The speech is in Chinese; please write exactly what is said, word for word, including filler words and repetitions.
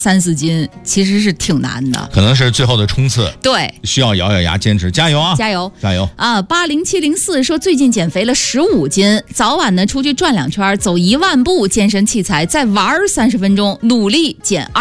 三四斤，其实是挺难的， 可能是最后的冲刺， 对， 需要咬咬牙坚持，加油啊！ 加油， 加油啊！八零七零四说最近减肥了十五斤，早晚呢出去转两圈，走一万步，健身器材再玩三十分钟，努力减二。